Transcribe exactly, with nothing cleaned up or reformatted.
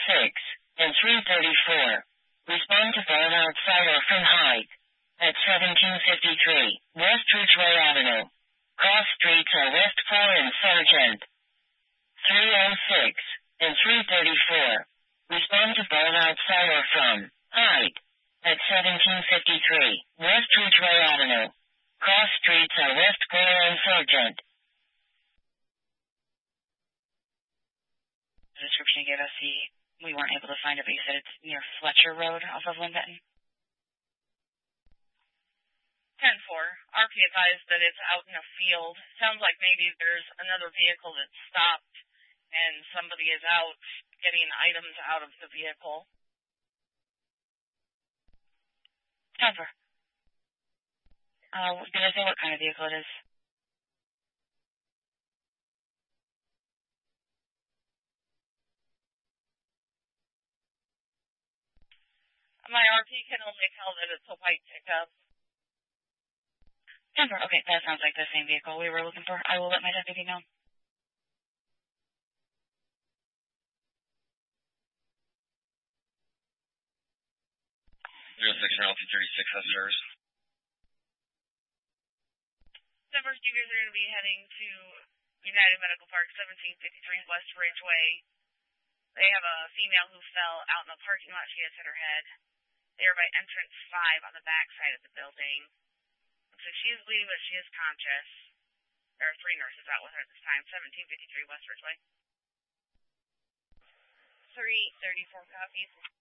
six and three thirty-four. Respond to burnout fire from height at seventeen fifty-three West Ridgeway Avenue. Cross streets are West four and Sargent. three oh six and three thirty-four. Respond to burnout fire from height at seventeen fifty-three West Ridgeway Avenue. Cross streets are West four and Sargent. The description you gave us, the, we weren't able to find it, but you said it's near Fletcher Road off of Lynn Benton. ten four. R P advised that it's out in a field. Sounds like maybe there's another vehicle that stopped and somebody is out getting items out of the vehicle. ten four. Uh, did I say what kind of vehicle it is? My R P can only tell that it's a white pickup. ten four. Okay, that sounds like the same vehicle we were looking for. I will let my deputy know. zero six L T thirty-six Huskers. Denver, you guys are going to be heading to United Medical Park, seventeen fifty-three West Ridgeway. They have a female who fell out in the parking lot. She has hit her head. They are by entrance five on the back side of the building. So she is bleeding, but she is conscious. There are three nurses out with her at this time, seventeen fifty-three West Ridgeway. three thirty-four copies.